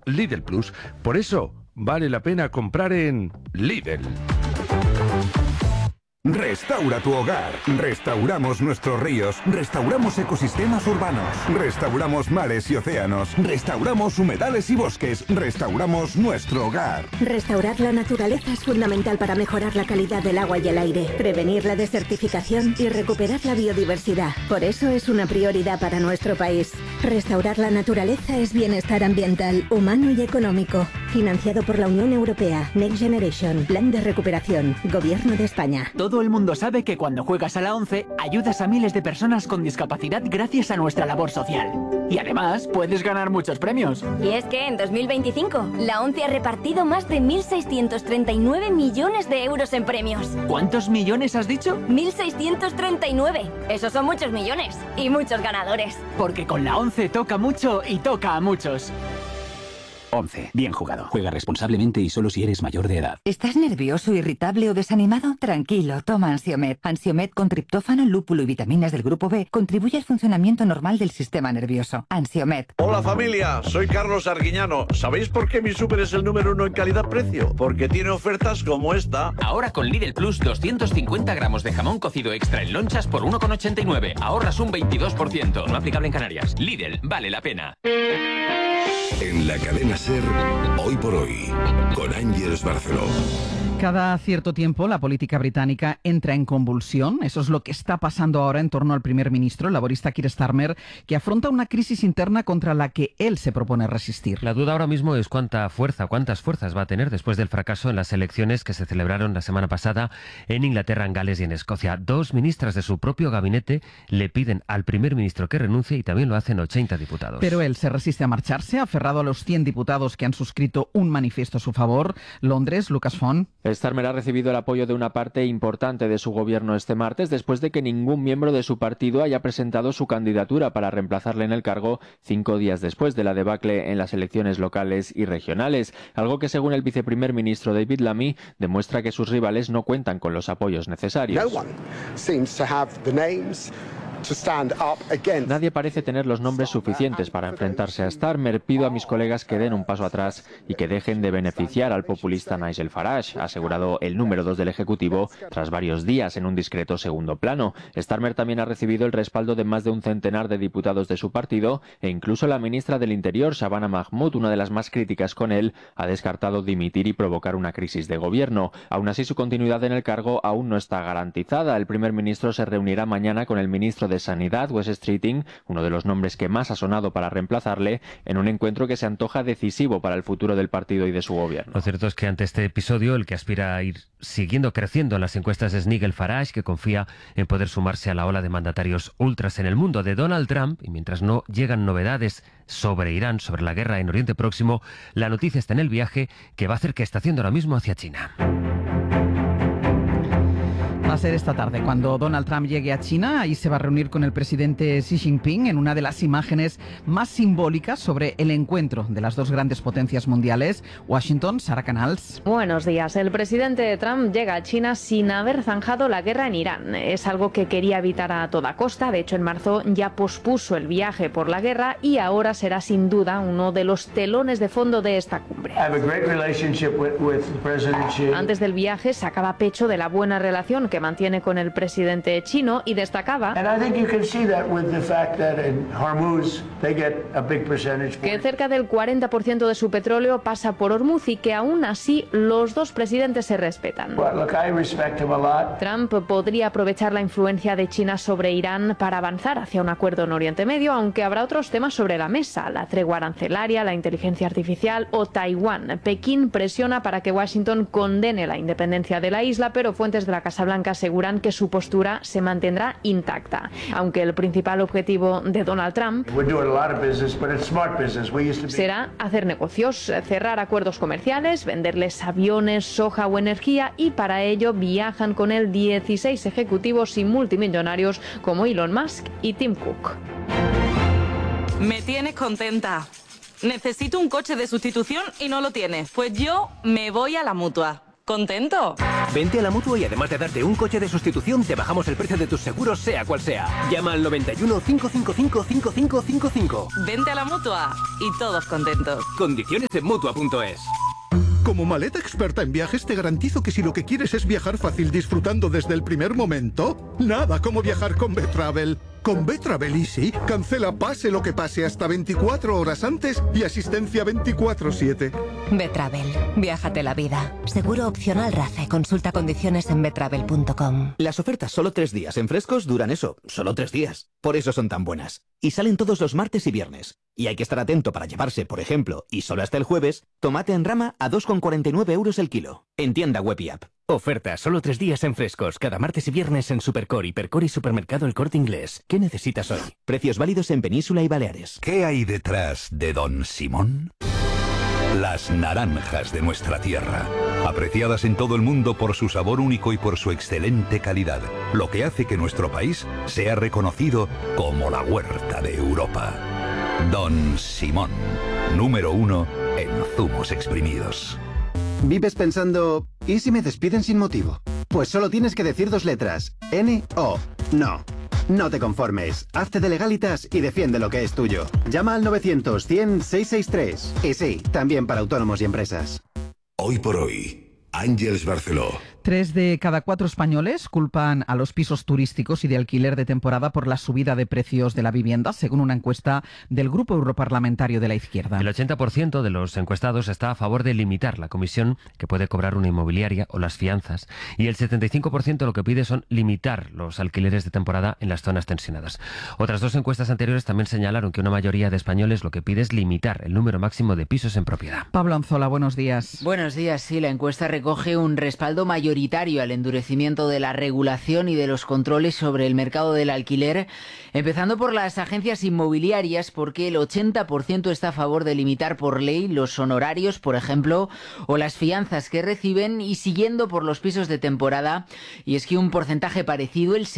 Lidl Plus. Por eso vale la pena comprar en Lidl. Restaura tu hogar. Restauramos nuestros ríos. Restauramos ecosistemas urbanos. Restauramos mares y océanos. Restauramos humedales y bosques. Restauramos nuestro hogar. Restaurar la naturaleza es fundamental para mejorar la calidad del agua y el aire, prevenir la desertificación y recuperar la biodiversidad. Por eso es una prioridad para nuestro país. Restaurar la naturaleza es bienestar ambiental, humano y económico. Financiado por la Unión Europea. Next Generation. Plan de recuperación. Gobierno de España. Todo el mundo sabe que cuando juegas a la ONCE ayudas a miles de personas con discapacidad gracias a nuestra labor social. Y además puedes ganar muchos premios. Y es que en 2025 la ONCE ha repartido más de 1.639 millones de euros en premios. ¿Cuántos millones has dicho? 1.639. Esos son muchos millones y muchos ganadores. Porque con la ONCE toca mucho y toca a muchos. 11. Bien jugado. Juega responsablemente y solo si eres mayor de edad. ¿Estás nervioso, irritable o desanimado? Tranquilo, toma Ansiomed. Ansiomed con triptófano, lúpulo y vitaminas del grupo B contribuye al funcionamiento normal del sistema nervioso. Ansiomed. Hola familia, soy Carlos Arguiñano. ¿Sabéis por qué mi súper es el número 1 en calidad-precio? Porque tiene ofertas como esta. Ahora con Lidl Plus 250 gramos de jamón cocido extra en lonchas por 1,89. Ahorras un 22%. No aplicable en Canarias. Lidl, vale la pena. En la cadena SER, Hoy por Hoy, con Ángeles Barceló. Cada cierto tiempo la política británica entra en convulsión. Eso es lo que está pasando ahora en torno al primer ministro, el laborista Keir Starmer, que afronta una crisis interna contra la que él se propone resistir. La duda ahora mismo es cuántas fuerzas va a tener después del fracaso en las elecciones que se celebraron la semana pasada en Inglaterra, en Gales y en Escocia. 2 ministras de su propio gabinete le piden al primer ministro que renuncie y también lo hacen 80 diputados. Pero él se resiste a marcharse, aferrado a los 100 diputados que han suscrito un manifiesto a su favor. Londres, Lucas Font. Starmer ha recibido el apoyo de una parte importante de su gobierno este martes después de que ningún miembro de su partido haya presentado su candidatura para reemplazarle en el cargo 5 días después de la debacle en las elecciones locales y regionales, algo que según el viceprimer ministro David Lammy demuestra que sus rivales no cuentan con los apoyos necesarios. Nadie parece tener los nombres suficientes para enfrentarse a Starmer. Pido a mis colegas que den un paso atrás y que dejen de beneficiar al populista Nigel Farage, ha asegurado el número 2 del Ejecutivo tras varios días en un discreto segundo plano. Starmer también ha recibido el respaldo de más de un centenar de diputados de su partido e incluso la ministra del Interior, Shabana Mahmood, una de las más críticas con él, ha descartado dimitir y provocar una crisis de gobierno. Aún así, su continuidad en el cargo aún no está garantizada. El primer ministro se reunirá mañana con el ministro de Sanidad, Wes Streeting, uno de los nombres que más ha sonado para reemplazarle, en un encuentro que se antoja decisivo para el futuro del partido y de su gobierno. Lo cierto es que ante este episodio, el que aspira a ir siguiendo creciendo en las encuestas es Nigel Farage, que confía en poder sumarse a la ola de mandatarios ultras en el mundo de Donald Trump, y mientras no llegan novedades sobre Irán, sobre la guerra en Oriente Próximo, la noticia está en el viaje que va a hacer que está haciendo ahora mismo hacia China. Va a ser esta tarde cuando Donald Trump llegue a China. Ahí se va a reunir con el presidente Xi Jinping en una de las imágenes más simbólicas sobre el encuentro de las dos grandes potencias mundiales. Washington, Sara Canals. Buenos días. El presidente Trump llega a China sin haber zanjado la guerra en Irán. Es algo que quería evitar a toda costa. De hecho, en marzo ya pospuso el viaje por la guerra y ahora será sin duda uno de los telones de fondo de esta cumbre. Antes del viaje sacaba pecho de la buena relación que mantiene con el presidente chino y destacaba que cerca del 40% de su petróleo pasa por Hormuz y que aún así los dos presidentes se respetan. Trump podría aprovechar la influencia de China sobre Irán para avanzar hacia un acuerdo en Oriente Medio, aunque habrá otros temas sobre la mesa: la tregua arancelaria, la inteligencia artificial o Taiwán. Pekín presiona para que Washington condene la independencia de la isla, pero fuentes de la Casa Blanca aseguran que su postura se mantendrá intacta. Aunque el principal objetivo de Donald Trump será hacer negocios, cerrar acuerdos comerciales, venderles aviones, soja o energía, y para ello viajan con él 16 ejecutivos y multimillonarios como Elon Musk y Tim Cook. Me tienes contenta. Necesito un coche de sustitución y no lo tienes. Pues yo me voy a la Mutua. ¿Contento? Vente a la Mutua y además de darte un coche de sustitución, te bajamos el precio de tus seguros sea cual sea. Llama al 91 555 5555. Vente a la Mutua y todos contentos. Condiciones en Mutua.es. Como maleta experta en viajes, te garantizo que si lo que quieres es viajar fácil disfrutando desde el primer momento, nada como viajar con Betravel. Con Betravel Easy, cancela pase lo que pase hasta 24 horas antes y asistencia 24/7. Betravel, viájate la vida. Seguro opcional RACE. Consulta condiciones en betravel.com. Las ofertas solo 3 días en Frescos duran eso, solo 3 días. Por eso son tan buenas. Y salen todos los martes y viernes. Y hay que estar atento para llevarse, por ejemplo, y solo hasta el jueves, tomate en rama a 2,49 € el kilo. En tienda web y app. Oferta solo 3 días en Frescos, cada martes y viernes en Supercore, Hipercore y Supermercado El Corte Inglés. ¿Qué necesitas hoy? Precios válidos en Península y Baleares. ¿Qué hay detrás de Don Simón? Las naranjas de nuestra tierra, apreciadas en todo el mundo por su sabor único y por su excelente calidad, lo que hace que nuestro país sea reconocido como la huerta de Europa. Don Simón, número 1 en zumos exprimidos. ¿Vives pensando, ¿y si me despiden sin motivo? Pues solo tienes que decir 2 letras, N-O. No. No te conformes, hazte de legalitas y defiende lo que es tuyo. Llama al 900-100-663. Y sí, también para autónomos y empresas. Hoy por hoy, Àngels Barceló. 3 de cada 4 españoles culpan a los pisos turísticos y de alquiler de temporada por la subida de precios de la vivienda, según una encuesta del Grupo Europarlamentario de la Izquierda. El 80% de los encuestados está a favor de limitar la comisión que puede cobrar una inmobiliaria o las fianzas, y el 75% lo que pide son limitar los alquileres de temporada en las zonas tensionadas. Otras 2 encuestas anteriores también señalaron que una mayoría de españoles lo que pide es limitar el número máximo de pisos en propiedad. Pablo Anzola, buenos días. Buenos días, sí, la encuesta recoge un respaldo mayoritario al endurecimiento de la regulación y de los controles sobre el mercado del alquiler, empezando por las agencias inmobiliarias, porque el 80% está a favor de limitar por ley los honorarios, por ejemplo, o las fianzas que reciben, y siguiendo por los pisos de temporada, y es que un porcentaje parecido, el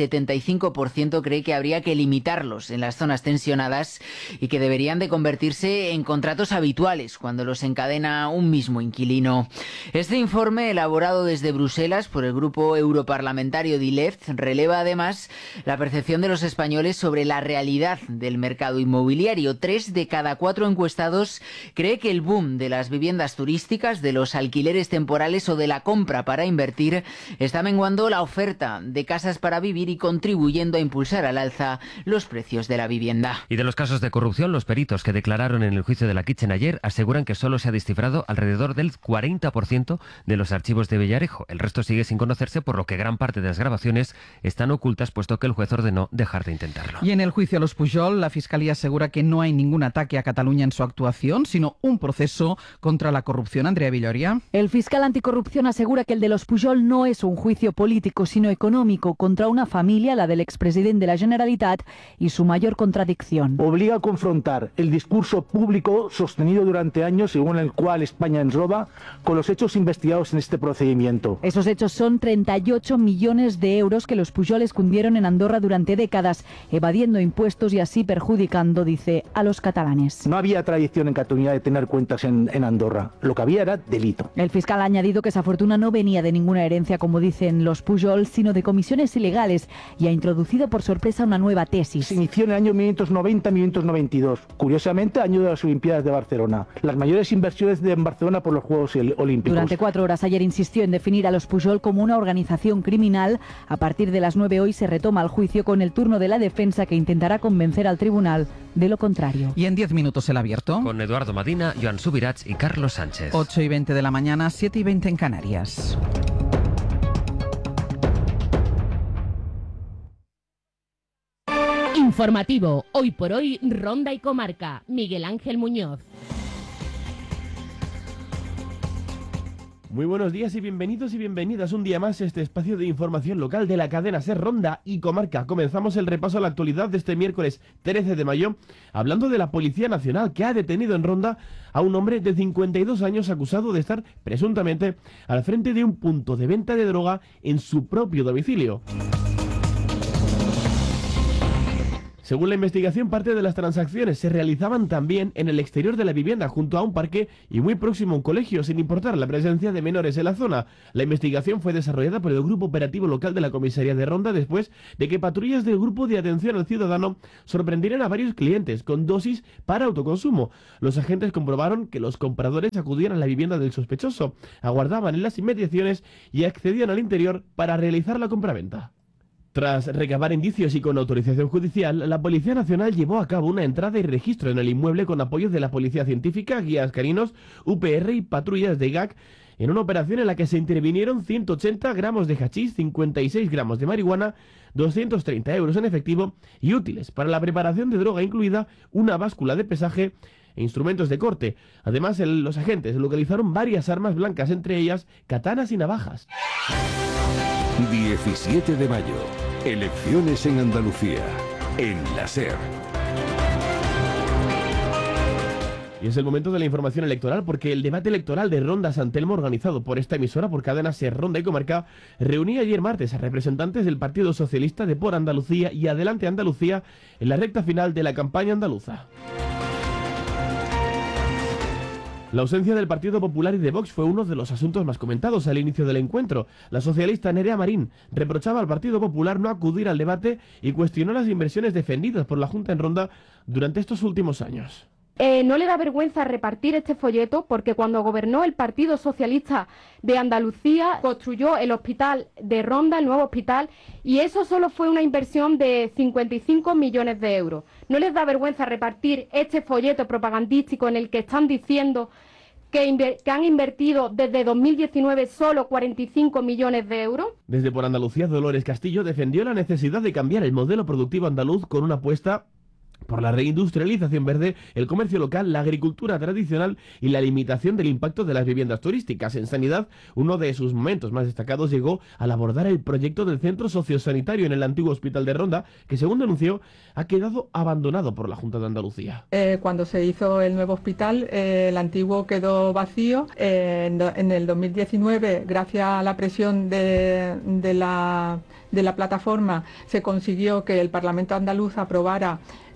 75%, cree que habría que limitarlos en las zonas tensionadas y que deberían de convertirse en contratos habituales cuando los encadena un mismo inquilino. Este informe, elaborado desde Bruselas por el grupo europarlamentario DILEFT, releva además la percepción de los españoles sobre la realidad del mercado inmobiliario. 3 de cada 4 encuestados cree que el boom de las viviendas turísticas, de los alquileres temporales o de la compra para invertir está menguando la oferta de casas para vivir y contribuyendo a impulsar al alza los precios de la vivienda. Y de los casos de corrupción, los peritos que declararon en el juicio de la Kitchen ayer aseguran que solo se ha descifrado alrededor del 40% de los archivos de Villarejo. El resto sigue sin conocerse, por lo que gran parte de las grabaciones están ocultas, puesto que el juez ordenó dejar de intentarlo. Y en el juicio a los Pujol, la Fiscalía asegura que no hay ningún ataque a Cataluña en su actuación, sino un proceso contra la corrupción. Andrea Villoria. El fiscal anticorrupción asegura que el de los Pujol no es un juicio político, sino económico, contra una familia, la del expresidente de la Generalitat, y su mayor contradicción. Obliga a confrontar el discurso público sostenido durante años, según el cual España ens roba, con los hechos investigados en este procedimiento. Esos hechos son 38 millones de euros que los Pujol escondieron en Andorra durante décadas, evadiendo impuestos y así perjudicando, dice, a los catalanes. No había tradición en Cataluña de tener cuentas en Andorra. Lo que había era delito. El fiscal ha añadido que esa fortuna no venía de ninguna herencia, como dicen los Pujol, sino de comisiones ilegales, y ha introducido por sorpresa una nueva tesis. Se inició en el año 1990-1992, curiosamente año de las Olimpiadas de Barcelona. Las mayores inversiones en Barcelona por los Juegos Olímpicos. Durante 4 horas ayer insistió en definir a los Pujol como una organización criminal. A partir de las 9 hoy se retoma el juicio, con el turno de la defensa, que intentará convencer al tribunal de lo contrario. Y en 10 minutos el abierto. Con Eduardo Madina, Joan Subirats y Carlos Sánchez. 8:20 de la mañana, 7:20 en Canarias. Informativo, hoy por hoy, Ronda y Comarca. Miguel Ángel Muñoz. Muy buenos días y bienvenidos y bienvenidas un día más a este espacio de información local de la cadena SER Ronda y Comarca. Comenzamos el repaso a la actualidad de este miércoles 13 de mayo, hablando de la Policía Nacional, que ha detenido en Ronda a un hombre de 52 años acusado de estar presuntamente al frente de un punto de venta de droga en su propio domicilio. Según la investigación, parte de las transacciones se realizaban también en el exterior de la vivienda, junto a un parque y muy próximo a un colegio, sin importar la presencia de menores en la zona. La investigación fue desarrollada por el Grupo Operativo Local de la Comisaría de Ronda después de que patrullas del Grupo de Atención al Ciudadano sorprendieran a varios clientes con dosis para autoconsumo. Los agentes comprobaron que los compradores acudían a la vivienda del sospechoso, aguardaban en las inmediaciones y accedían al interior para realizar la compraventa. Tras recabar indicios y con autorización judicial, la Policía Nacional llevó a cabo una entrada y registro en el inmueble con apoyo de la Policía Científica, guías caninos, UPR y patrullas de GAC, en una operación en la que se intervinieron 180 gramos de hachís, 56 gramos de marihuana, 230 euros en efectivo y útiles para la preparación de droga, incluida una báscula de pesaje e instrumentos de corte. Además, los agentes localizaron varias armas blancas, entre ellas katanas y navajas. 17 de mayo. Elecciones en Andalucía. En la SER. Y es el momento de la información electoral, porque el debate electoral de Ronda San Telmo, organizado por esta emisora, por Cadena SER, Ronda y Comarca, reunía ayer martes a representantes del Partido Socialista de Por Andalucía y Adelante Andalucía en la recta final de la campaña andaluza. La ausencia del Partido Popular y de Vox fue uno de los asuntos más comentados al inicio del encuentro. La socialista Nerea Marín reprochaba al Partido Popular no acudir al debate y cuestionó las inversiones defendidas por la Junta en Ronda durante estos últimos años. No le da vergüenza repartir este folleto porque cuando gobernó el Partido Socialista de Andalucía construyó el hospital de Ronda, el nuevo hospital, y eso solo fue una inversión de 55 millones de euros. ¿No les da vergüenza repartir este folleto propagandístico en el que están diciendo que han invertido desde 2019 solo 45 millones de euros? Desde Por Andalucía, Dolores Castillo defendió la necesidad de cambiar el modelo productivo andaluz con una apuesta por la reindustrialización verde, el comercio local, la agricultura tradicional y la limitación del impacto de las viviendas turísticas. En sanidad, uno de sus momentos más destacados llegó al abordar el proyecto del centro sociosanitario en el antiguo hospital de Ronda, que según denunció, ha quedado abandonado por la Junta de Andalucía. Cuando se hizo el nuevo hospital, el antiguo quedó vacío. En el 2019, gracias a la presión de la plataforma, se consiguió que el Parlamento andaluz aprobara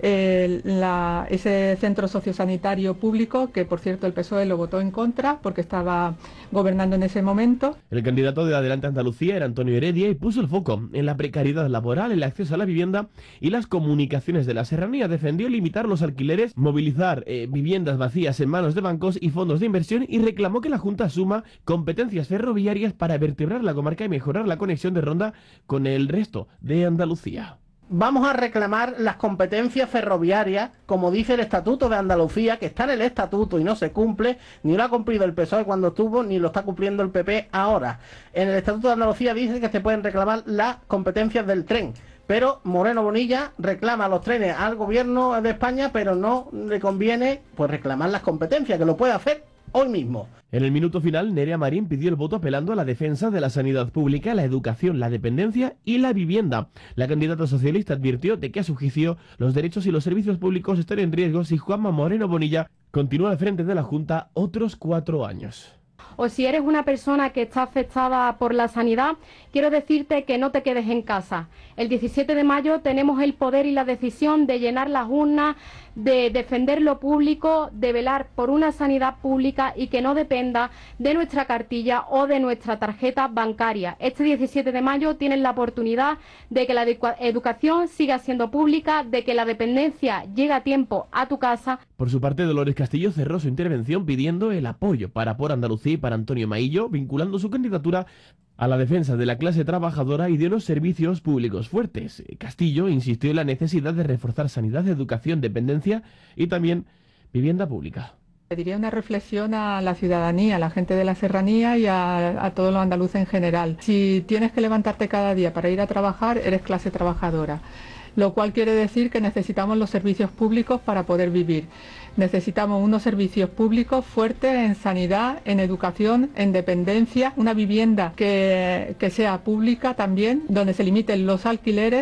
ese centro sociosanitario público, que por cierto el PSOE lo votó en contra porque estaba gobernando en ese momento. El candidato de Adelante Andalucía era Antonio Heredia y puso el foco en la precariedad laboral, el acceso a la vivienda y las comunicaciones de la serranía. Defendió limitar los alquileres, movilizar viviendas vacías en manos de bancos y fondos de inversión, y reclamó que la Junta asuma competencias ferroviarias para vertebrar la comarca y mejorar la conexión de Ronda con el resto de Andalucía. Vamos a reclamar las competencias ferroviarias, como dice el Estatuto de Andalucía, que está en el Estatuto y no se cumple, ni lo ha cumplido el PSOE cuando estuvo, ni lo está cumpliendo el PP ahora. En el Estatuto de Andalucía dice que se pueden reclamar las competencias del tren, pero Moreno Bonilla reclama los trenes al gobierno de España, pero no le conviene pues reclamar las competencias, que lo puede hacer hoy mismo. En el minuto final, Nerea Marín pidió el voto apelando a la defensa de la sanidad pública, la educación, la dependencia y la vivienda. La candidata socialista advirtió de que a su juicio los derechos y los servicios públicos están en riesgo si Juanma Moreno Bonilla continúa al frente de la Junta otros 4 años. O si eres una persona que está afectada por la sanidad, quiero decirte que no te quedes en casa. El 17 de mayo tenemos el poder y la decisión de llenar las urnas, de defender lo público, de velar por una sanidad pública y que no dependa de nuestra cartilla o de nuestra tarjeta bancaria. Este 17 de mayo tienes la oportunidad de que la educación siga siendo pública, de que la dependencia llegue a tiempo a tu casa. Por su parte, Dolores Castillo cerró su intervención pidiendo el apoyo para Por Andalucía y para Antonio Maillo, vinculando su candidatura a la defensa de la clase trabajadora y de unos servicios públicos fuertes. Castillo insistió en la necesidad de reforzar sanidad, educación, dependencia y también vivienda pública. Diría una reflexión a la ciudadanía, a la gente de la serranía y a todos los andaluces en general. Si tienes que levantarte cada día para ir a trabajar, eres clase trabajadora, lo cual quiere decir que necesitamos los servicios públicos para poder vivir. Necesitamos unos servicios públicos fuertes en sanidad, en educación, en dependencia, una vivienda que sea pública también, donde se limiten los alquileres,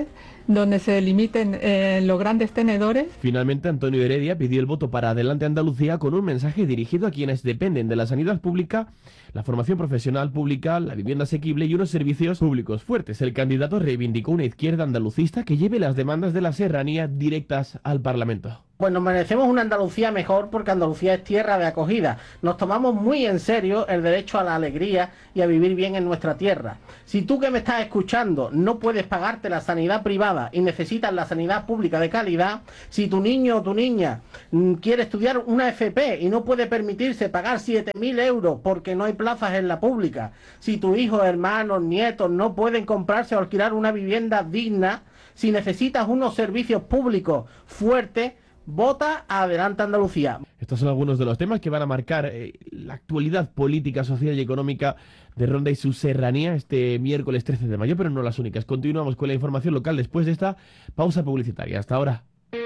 donde se limiten los grandes tenedores. Finalmente, Antonio Heredia pidió el voto para Adelante Andalucía con un mensaje dirigido a quienes dependen de la sanidad pública, la formación profesional pública, la vivienda asequible y unos servicios públicos fuertes. El candidato reivindicó una izquierda andalucista que lleve las demandas de la serranía directas al Parlamento. Pues nos merecemos una Andalucía mejor, porque Andalucía es tierra de acogida. Nos tomamos muy en serio el derecho a la alegría y a vivir bien en nuestra tierra. Si tú que me estás escuchando no puedes pagarte la sanidad privada y necesitas la sanidad pública de calidad, si tu niño o tu niña quiere estudiar una FP y no puede permitirse pagar 7.000 euros porque no hay plazas en la pública, si tu hijo, hermanos, nietos no pueden comprarse o alquilar una vivienda digna, si necesitas unos servicios públicos fuertes, vota Adelante Andalucía. Estos son algunos de los temas que van a marcar la actualidad política, social y económica de Ronda y su serranía este miércoles 13 de mayo, pero no las únicas. Continuamos con la información local después de esta pausa publicitaria. Hasta ahora.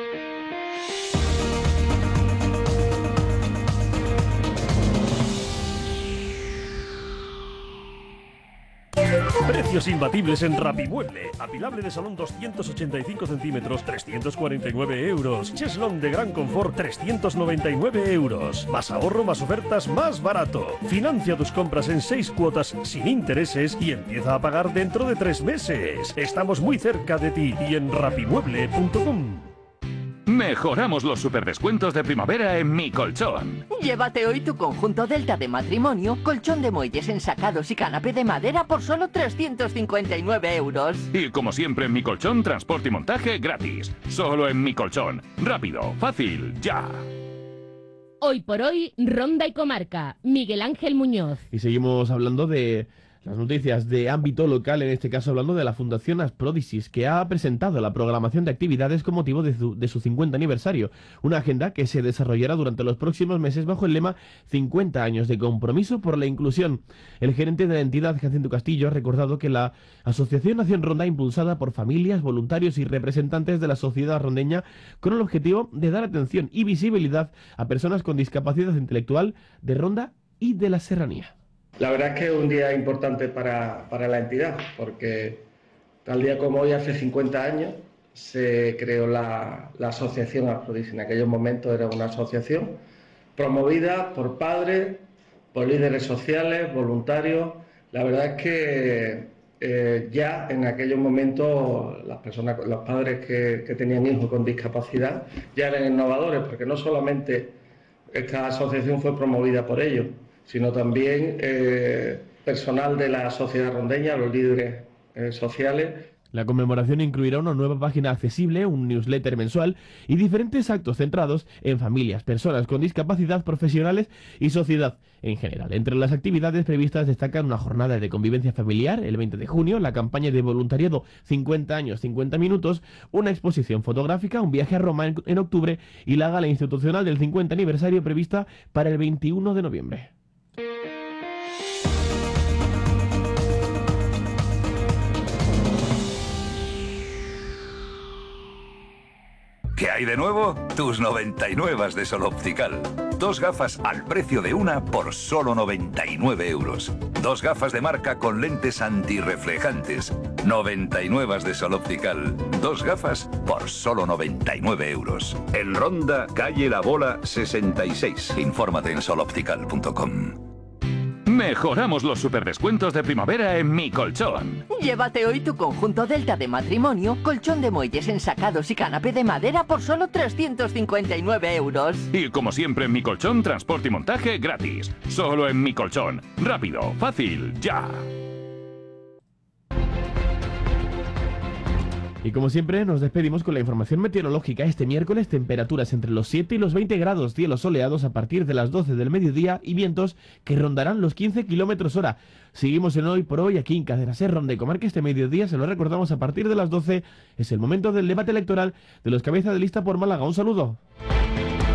Precios imbatibles en Rapimueble. Apilable de salón 285 centímetros, 349 euros. Cheslón de gran confort, 399 euros. Más ahorro, más ofertas, más barato. Financia tus compras en 6 cuotas sin intereses y empieza a pagar dentro de 3 meses. Estamos muy cerca de ti y en rapimueble.com. Mejoramos los superdescuentos de primavera en Mi Colchón. Llévate hoy tu conjunto Delta de matrimonio, colchón de muelles ensacados y canapé de madera por solo 359 euros. Y como siempre en Mi Colchón, transporte y montaje gratis. Solo en Mi Colchón. Rápido, fácil, ya. Hoy por hoy, Ronda y Comarca. Miguel Ángel Muñoz. Y seguimos hablando de las noticias de ámbito local, en este caso hablando de la Fundación Aspródisis, que ha presentado la programación de actividades con motivo de su 50 aniversario. Una agenda que se desarrollará durante los próximos meses bajo el lema 50 años de compromiso por la inclusión. El gerente de la entidad, Jacinto Castillo, ha recordado que la Asociación Nación Ronda, impulsada por familias, voluntarios y representantes de la sociedad rondeña, con el objetivo de dar atención y visibilidad a personas con discapacidad intelectual de Ronda y de la serranía. La verdad es que es un día importante para la entidad, porque tal día como hoy, hace 50 años, se creó la asociación Aspródisis. En aquellos momentos era una asociación promovida por padres, por líderes sociales, voluntarios. La verdad es que ya en aquellos momentos los padres que tenían hijos con discapacidad ya eran innovadores, porque no solamente esta asociación fue promovida por ellos, sino también personal de la sociedad rondeña, los líderes sociales. La conmemoración incluirá una nueva página accesible, un newsletter mensual y diferentes actos centrados en familias, personas con discapacidad, profesionales y sociedad en general. Entre las actividades previstas destacan una jornada de convivencia familiar el 20 de junio, la campaña de voluntariado 50 años, 50 minutos, una exposición fotográfica, un viaje a Roma en octubre y la gala institucional del 50 aniversario prevista para el 21 de noviembre. ¿Qué hay de nuevo? Tus 99 de Sol Optical. 2 gafas al precio de una por solo 99 euros. 2 gafas de marca con lentes antirreflejantes. 99 de Sol Optical. 2 gafas por solo 99 euros. En Ronda, calle La Bola 66. Infórmate en soloptical.com. Mejoramos los superdescuentos de primavera en Mi Colchón. Llévate hoy tu conjunto Delta de matrimonio, colchón de muelles ensacados y canapé de madera por solo 359 euros. Y como siempre en Mi Colchón, transporte y montaje gratis. Solo en Mi Colchón. Rápido, fácil, ya. Y como siempre nos despedimos con la información meteorológica. Este miércoles temperaturas entre los 7 y los 20 grados, cielos soleados a partir de las 12 del mediodía y vientos que rondarán los 15 km/h. Seguimos en Hoy por Hoy aquí en Cadena Ser, Ronda y Comarca. Este mediodía, se lo recordamos, a partir de las 12 es el momento del debate electoral de los cabezas de lista por Málaga. Un saludo.